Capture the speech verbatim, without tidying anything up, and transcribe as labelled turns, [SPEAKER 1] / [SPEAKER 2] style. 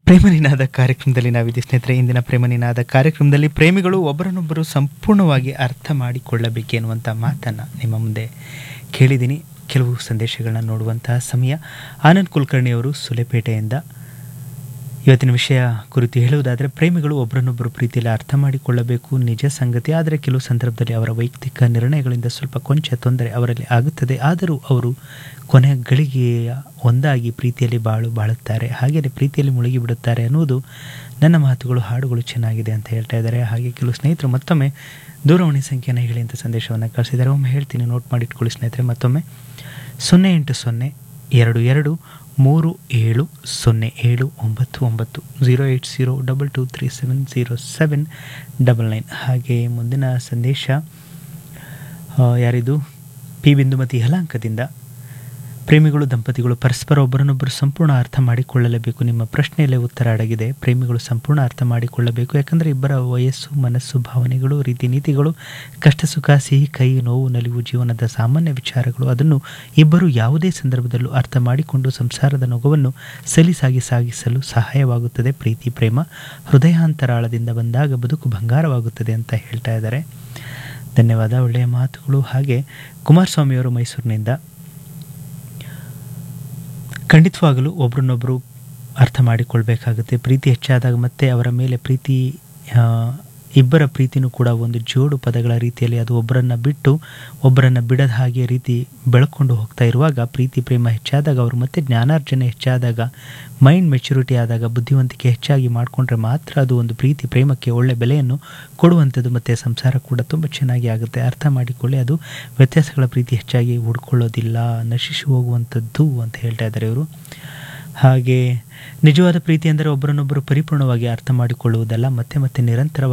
[SPEAKER 1] ಪ್ರೇಮ ನಿನಾದ ಕಾರ್ಯಕ್ರಮದಲ್ಲಿ ನಾವಿದ್ದೀವಿ ಸ್ನೇಹಿತರೆ. ಇಂದಿನ ಪ್ರೇಮ ನಿನಾದ ಕಾರ್ಯಕ್ರಮದಲ್ಲಿ ಪ್ರೇಮಿಗಳು ಒಬ್ಬರನ್ನೊಬ್ಬರು ಸಂಪೂರ್ಣವಾಗಿ ಅರ್ಥ ಮಾಡಿಕೊಳ್ಳಬೇಕೆನ್ನುವಂಥ ಮಾತನ್ನು ನಿಮ್ಮ ಮುಂದೆ ಕೇಳಿದ್ದೀನಿ. ಕೆಲವು ಸಂದೇಶಗಳನ್ನ ನೋಡುವಂತಹ ಸಮಯ. ಆನಂದ್ ಕುಲಕರ್ಣಿಯವರು ಸುಲೆಪೇಟೆಯಿಂದ ಇವತ್ತಿನ ವಿಷಯ ಕುರಿತು ಹೇಳುವುದಾದರೆ, ಪ್ರೇಮಿಗಳು ಒಬ್ಬರನ್ನೊಬ್ಬರು ಪ್ರೀತಿಯಲ್ಲಿ ಅರ್ಥ ಮಾಡಿಕೊಳ್ಳಬೇಕು, ನಿಜ ಸಂಗತಿ. ಆದರೆ ಕೆಲವು ಸಂದರ್ಭದಲ್ಲಿ ಅವರ ವೈಯಕ್ತಿಕ ನಿರ್ಣಯಗಳಿಂದ ಸ್ವಲ್ಪ ಕೊಂಚ ತೊಂದರೆ ಅವರಲ್ಲಿ ಆಗುತ್ತದೆ. ಆದರೂ ಅವರು ಕೊನೆಯ ಗಳಿಗೆಯ ಒಂದಾಗಿ ಪ್ರೀತಿಯಲ್ಲಿ ಬಾಳು ಬಾಳುತ್ತಾರೆ, ಹಾಗೆಯೇ ಪ್ರೀತಿಯಲ್ಲಿ ಮುಳುಗಿ ಬಿಡುತ್ತಾರೆ ಅನ್ನುವುದು ನನ್ನ ಮಾತುಗಳು. ಹಾಡುಗಳು ಚೆನ್ನಾಗಿದೆ ಅಂತ ಹೇಳ್ತಾ ಇದ್ದಾರೆ. ಹಾಗೆ ಕೆಲವು ಸ್ನೇಹಿತರು ಮತ್ತೊಮ್ಮೆ ದೂರವಾಣಿ ಸಂಖ್ಯೆಯನ್ನು ಹೇಳಿ ಅಂತ ಸಂದೇಶವನ್ನು ಕಳಿಸಿದ್ದಾರೆ. ಒಮ್ಮೆ ಹೇಳ್ತೀನಿ, ನೋಟ್ ಮಾಡಿಟ್ಕೊಳ್ಳಿ ಸ್ನೇಹಿತರೆ. ಮತ್ತೊಮ್ಮೆ ಸೊನ್ನೆ ಎಂಟು ಸೊನ್ನೆ ಎರಡು ಎರಡು ಮೂರು ಏಳು ಸೊನ್ನೆ ಏಳು ಒಂಬತ್ತು ಒಂಬತ್ತು zero eight zero double two three seven zero seven double nine. ಹಾಗೆ ಮುಂದಿನ ಸಂದೇಶ ಯಾರಿದು? ಪಿ ಬಿಂದುಮತಿ ಯಲಹಂಕದಿಂದ. ಪ್ರೇಮಿಗಳು ದಂಪತಿಗಳು ಪರಸ್ಪರ ಒಬ್ಬರನ್ನೊಬ್ಬರು ಸಂಪೂರ್ಣ ಅರ್ಥ ಮಾಡಿಕೊಳ್ಳಲೇಬೇಕು. ನಿಮ್ಮ ಪ್ರಶ್ನೆಯಲ್ಲೇ ಉತ್ತರ ಅಡಗಿದೆ. ಪ್ರೇಮಿಗಳು ಸಂಪೂರ್ಣ ಅರ್ಥ ಮಾಡಿಕೊಳ್ಳಬೇಕು, ಯಾಕಂದರೆ ಇಬ್ಬರ ವಯಸ್ಸು, ಮನಸ್ಸು, ಭಾವನೆಗಳು, ರೀತಿ ನೀತಿಗಳು, ಕಷ್ಟ ಸುಖ, ಸಿಹಿ ಕೈ, ನೋವು, ನಲಿವು ಜೀವನದ ಸಾಮಾನ್ಯ ವಿಚಾರಗಳು. ಅದನ್ನು ಇಬ್ಬರು ಯಾವುದೇ ಸಂದರ್ಭದಲ್ಲೂ ಅರ್ಥ ಮಾಡಿಕೊಂಡು ಸಂಸಾರದ ನೊಗವನ್ನು ಸಲೀಸಾಗಿ ಸಾಗಿಸಲು ಸಹಾಯವಾಗುತ್ತದೆ. ಪ್ರೀತಿ ಪ್ರೇಮ ಹೃದಯಾಂತರಾಳದಿಂದ ಬಂದಾಗ ಬದುಕು ಬಂಗಾರವಾಗುತ್ತದೆ ಅಂತ ಹೇಳ್ತಾ ಇದ್ದಾರೆ. ಧನ್ಯವಾದ, ಒಳ್ಳೆಯ ಮಾತುಗಳು. ಹಾಗೆ ಕುಮಾರಸ್ವಾಮಿಯವರು ಮೈಸೂರಿನಿಂದ, ಖಂಡಿತವಾಗಲೂ ಒಬ್ರನ್ನೊಬ್ಬರು ಅರ್ಥ ಮಾಡಿಕೊಳ್ಬೇಕಾಗುತ್ತೆ. ಪ್ರೀತಿ ಹೆಚ್ಚಾದಾಗ ಮತ್ತೆ ಅವರ ಮೇಲೆ ಪ್ರೀತಿ, ಇಬ್ಬರ ಪ್ರೀತಿನೂ ಕೂಡ ಒಂದು ಜೋಡು ಪದಗಳ ರೀತಿಯಲ್ಲಿ ಅದು ಒಬ್ಬರನ್ನು ಬಿಟ್ಟು ಒಬ್ಬರನ್ನು ಬಿಡದ ಹಾಗೆ ರೀತಿ ಬೆಳ್ಕೊಂಡು ಹೋಗ್ತಾ ಇರುವಾಗ, ಪ್ರೀತಿ ಪ್ರೇಮ ಹೆಚ್ಚಾದಾಗ, ಅವರು ಮತ್ತೆ ಜ್ಞಾನಾರ್ಜನೆ ಹೆಚ್ಚಾದಾಗ, ಮೈಂಡ್ ಮೆಚುರಿಟಿ ಆದಾಗ, ಬುದ್ಧಿವಂತಿಕೆ ಹೆಚ್ಚಾಗಿ ಮಾಡಿಕೊಂಡ್ರೆ ಮಾತ್ರ ಅದು ಒಂದು ಪ್ರೀತಿ ಪ್ರೇಮಕ್ಕೆ ಒಳ್ಳೆ ಬೆಲೆಯನ್ನು ಕೊಡುವಂಥದ್ದು. ಮತ್ತು ಸಂಸಾರ ಕೂಡ ತುಂಬ ಚೆನ್ನಾಗಿ ಆಗುತ್ತೆ. ಅರ್ಥ ಮಾಡಿಕೊಳ್ಳಿ, ಅದು ವ್ಯತ್ಯಾಸಗಳ ಪ್ರೀತಿ ಹೆಚ್ಚಾಗಿ ಹುಡ್ಕೊಳ್ಳೋದಿಲ್ಲ, ನಶಿಸಿ ಹೋಗುವಂಥದ್ದು ಅಂತ ಹೇಳ್ತಾ ಇದ್ದಾರೆ ಇವರು. ಹಾಗೆ ನಿಜವಾದ ಪ್ರೀತಿ ಅಂದರೆ ಒಬ್ಬರನ್ನೊಬ್ಬರು ಪರಿಪೂರ್ಣವಾಗಿ ಅರ್ಥ ಮಾಡಿಕೊಳ್ಳುವುದಲ್ಲ, ಮತ್ತೆ ಮತ್ತೆ ನಿರಂತರವಾಗಿ